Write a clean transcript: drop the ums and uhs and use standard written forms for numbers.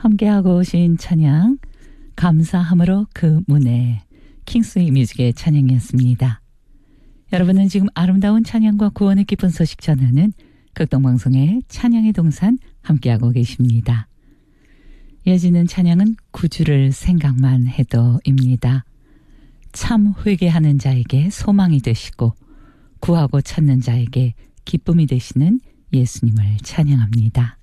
함께하고 오신 찬양 감사함으로 그 문에 킹스웨이 뮤직의 찬양이었습니다. 여러분은 지금 아름다운 찬양과 구원의 기쁜 소식 전하는 극동방송의 찬양의 동산 함께하고 계십니다. 이어지는 찬양은 구주를 생각만 해도입니다. 참 회개하는 자에게 소망이 되시고 구하고 찾는 자에게 기쁨이 되시는 예수님을 찬양합니다.